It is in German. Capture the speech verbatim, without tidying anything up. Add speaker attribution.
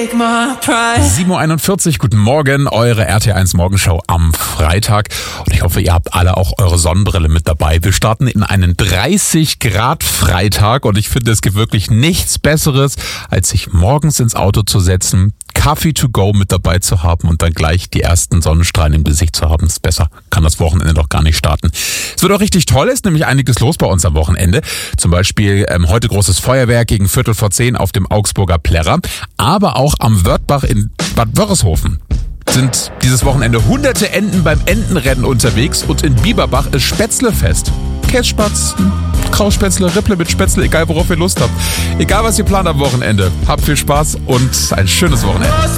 Speaker 1: sieben Uhr einundvierzig, guten Morgen, eure R T eins Morgenshow am Freitag. Und ich hoffe, ihr habt alle auch eure Sonnenbrille mit dabei. Wir starten in einen dreißig Grad Freitag und ich finde, es gibt wirklich nichts Besseres, als sich morgens ins Auto zu setzen, Kaffee to go mit dabei zu haben und dann gleich die ersten Sonnenstrahlen im Gesicht zu haben. Ist besser, kann das Wochenende doch gar nicht starten. Es wird auch richtig toll, ist nämlich einiges los bei uns am Wochenende. Zum Beispiel ähm, heute großes Feuerwerk gegen Viertel vor zehn auf dem Augsburger Plärrer, aber auch am Wörthbach in Bad Wörishofen sind dieses Wochenende hunderte Enten beim Entenrennen unterwegs und in Bieberbach ist Spätzlefest. Kässspatz, Krauspätzle, Ripple mit Spätzle, egal worauf ihr Lust habt. Egal was ihr plant am Wochenende. Habt viel Spaß und ein schönes Wochenende.